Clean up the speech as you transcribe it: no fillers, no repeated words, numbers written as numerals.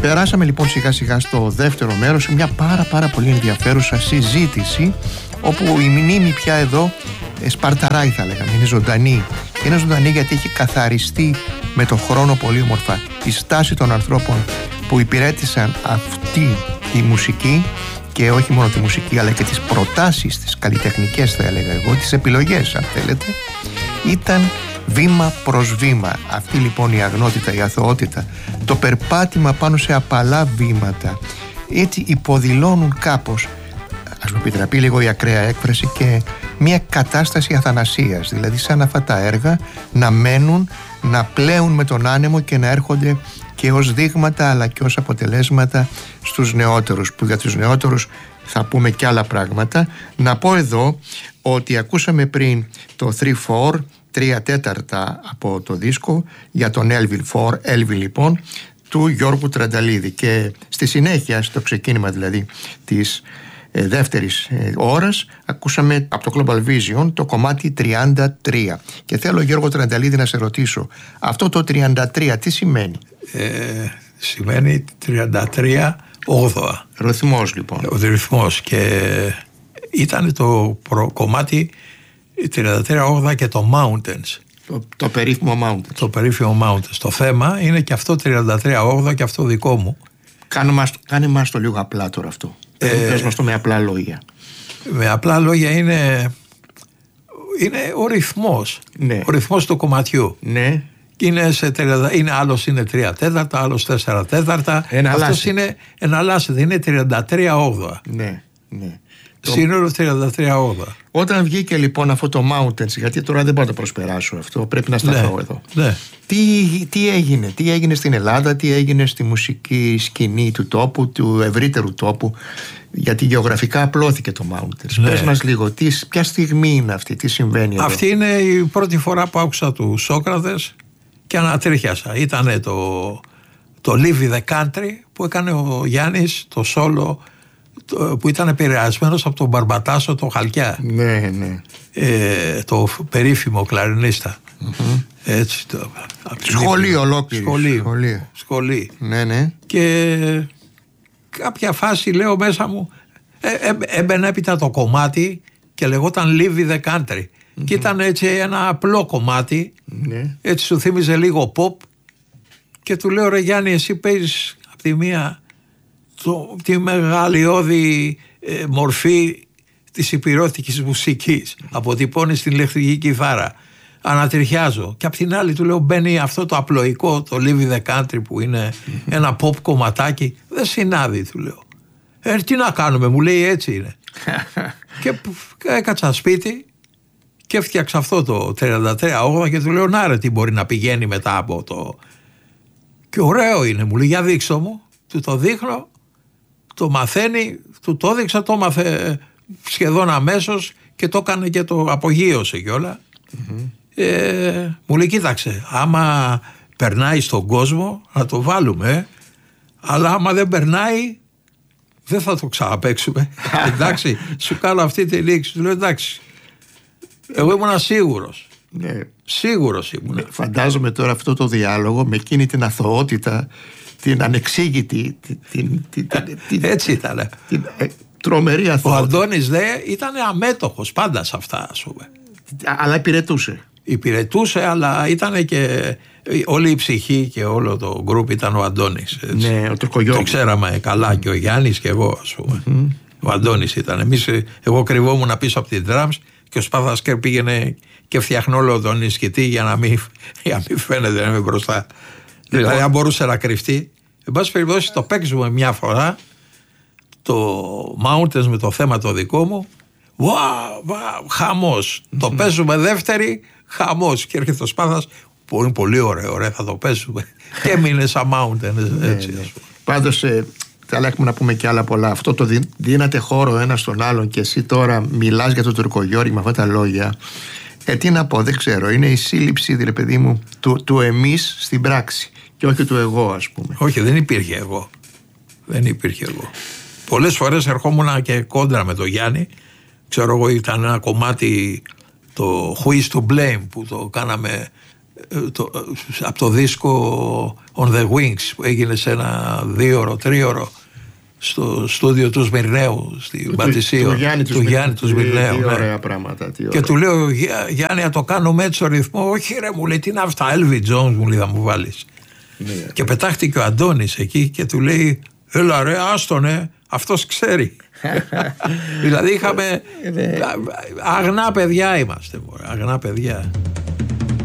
Περάσαμε λοιπόν σιγά σιγά στο δεύτερο μέρος, σε μια πάρα πολύ ενδιαφέρουσα συζήτηση, όπου η μνήμη πια εδώ σπαρταράει, θα λέγαμε, είναι ζωντανή. Και είναι ζωντανή γιατί έχει καθαριστεί με το χρόνο πολύ όμορφα η στάση των ανθρώπων που υπηρέτησαν αυτή τη μουσική, και όχι μόνο τη μουσική αλλά και τις προτάσεις, τις καλλιτεχνικές θα έλεγα εγώ, τις επιλογές αν θέλετε, ήταν βήμα προς βήμα. Αυτή λοιπόν η αγνότητα, η αθωότητα, το περπάτημα πάνω σε απαλά βήματα, έτσι υποδηλώνουν κάπως, ας μου επιτραπεί λίγο η ακραία έκφραση, και μια κατάσταση αθανασίας. Δηλαδή σαν αυτά τα έργα να μένουν, να πλέουν με τον άνεμο και να έρχονται και ως δείγματα αλλά και ως αποτελέσματα στους νεότερους, που για τους νεότερους θα πούμε και άλλα πράγματα. Να πω εδώ ότι ακούσαμε πριν το 3/4, 3/4 από το δίσκο για τον Elvil λοιπόν, του Γιώργου Τρανταλίδη, και στη συνέχεια, στο ξεκίνημα δηλαδή της δεύτερης ώρας, ακούσαμε από το Global Vision το κομμάτι 33. Και θέλω, Γιώργο Τρανταλίδη, να σε ρωτήσω, αυτό το 33 τι σημαίνει? Σημαίνει 33/8. Ρυθμός λοιπόν. Ο ρυθμός, και ήταν το κομμάτι 33/8 και το Mountains. Το περίφημο Mountains. Το περίφημο Mountains. Το θέμα είναι και αυτό 33/8 και αυτό δικό μου. Κάνε μας το λίγο απλά τώρα αυτό. Πες μας το με απλά λόγια. Με απλά λόγια είναι ο ρυθμός. Ναι. Ο ρυθμός του κομματιού. Ναι. Άλλος είναι 3/4, άλλος 4/4. Αυτός είναι εναλλάσσεται, είναι 33/8. Ναι. Σύνολο 33/8. Όταν βγήκε λοιπόν αυτό το Mountains, γιατί τώρα δεν μπορώ να το προσπεράσω αυτό, πρέπει να σταθώ εδώ. Ναι. Τι έγινε στην Ελλάδα, τι έγινε στη μουσική σκηνή του τόπου, του ευρύτερου τόπου, γιατί γεωγραφικά απλώθηκε το Mountains. Ναι. Πες μας λίγο, ποια στιγμή είναι αυτή, τι συμβαίνει εδώ? Αυτή είναι η πρώτη φορά που άκουσα του Σόκρατες και ανατρίχιασα. Ήτανε το Live the Country που έκανε ο Γιάννης, το solo, που ήταν επηρεασμένος από τον Μπαρμπατάσο, το Χαλκιά. Ναι. Το περίφημο κλαρινίστα. Έτσι, σχολείο ολόκληρη. Σχολείο. Ναι. Και κάποια φάση λέω μέσα μου, έμπαινε έπειτα το κομμάτι και λεγόταν Live the Country. Και ήταν έτσι ένα απλό κομμάτι. Ναι. Έτσι σου θύμιζε λίγο pop. Και του λέω, ρε Γιάννη, εσύ παίζεις από τη μία τη μεγαλειώδη μορφή της υπηρώτικης μουσικής, αποτυπώνεις την ηλεκτρική κιθάρα, ανατριχιάζω, και απ' την άλλη του λέω μπαίνει αυτό το απλοϊκό, το Live the Country, που είναι ένα pop κομματάκι, δεν συνάδει, του λέω. Τι να κάνουμε, μου λέει, έτσι είναι. Και έκατσα σπίτι και έφτιαξα αυτό το 33/8 και του λέω, να ρε, τι μπορεί να πηγαίνει μετά από το... Και ωραίο είναι, μου λέει, για δείξω μου. Του το δείχνω, το μαθαίνει, του το έδειξα, το μάθε σχεδόν αμέσως και το έκανε και το απογείωσε κιόλα. Μου λέει, κοίταξε, άμα περνάει στον κόσμο να το βάλουμε, αλλά άμα δεν περνάει δεν θα το ξαναπαίξουμε. Εντάξει, σου κάνω αυτή τη λήξη. Του λέω, εντάξει, εγώ ήμουν σίγουρος. Ναι. Σίγουρος ήμουν. Φαντάζομαι τώρα αυτό το διάλογο με εκείνη την αθωότητα, την ανεξήγητη, έτσι ήταν. Την τρομερή αθωότητα. Ο Αντώνης δε ήταν αμέτωχος πάντα σε αυτά, ας πούμε. Αλλά υπηρετούσε, αλλά ήταν και όλη η ψυχή και όλο το γκρουπ ήταν ο Αντώνης. Έτσι. Ναι, ο Τουρκογιώργης. Το ξέραμε καλά και ο Γιάννης και εγώ, ας πούμε. Ο Αντώνης ήταν. Εγώ κρυβόμουν πίσω από την drums και ο Σπάθασκερ πήγαινε και φτιάχνω όλο τον ισχυτή για να μην φαίνεται να είμαι μπροστά. Δηλαδή αν μπορούσε να κρυφτεί. Εν πάση περιπτώσει το παίξουμε μια φορά το Mountains με το θέμα το δικό μου. Χαμός. Το παίζουμε δεύτερη, χαμός. Και έρχεται ο Σπάθας που είναι πολύ ωραίο, θα το παίζουμε. Και έμεινε σαν Mountains, έτσι. Πάντως θα έχουμε να πούμε και άλλα πολλά. Αυτό το δίνατε χώρο ένα στον άλλον και εσύ τώρα μιλάς για τον Τουρκογιώργη με αυτά τα λόγια. Τι να πω, δεν ξέρω. Είναι η σύλληψη, δηλαδή, παιδί μου, του εμείς στην πράξη και όχι του εγώ, ας πούμε. Όχι, δεν υπήρχε εγώ. Δεν υπήρχε εγώ. Πολλές φορές ερχόμουν και κόντρα με τον Γιάννη. Ξέρω εγώ, ήταν ένα κομμάτι, το Who is to blame, που το κάναμε από το δίσκο On The Wings που έγινε σε ένα 2ωρο, 3ωρο στο στούντιο του Σμυρνέου στην Πατησίω, του Γιάννη του Σμυρνέου. Τι ωραία πράγματα. Και του λέω, Γιάννη, να το κάνουμε έτσι στο ρυθμό. Όχι ρε, μου λέει, τι είναι αυτά, Elvin Jones, μου λέει, θα μου βάλεις. Και πετάχτηκε ο Αντώνης εκεί και του λέει, έλα ρε, άστονε, αυτός ξέρει. Δηλαδή είχαμε αγνά παιδιά είμαστε, αγνά παιδιά.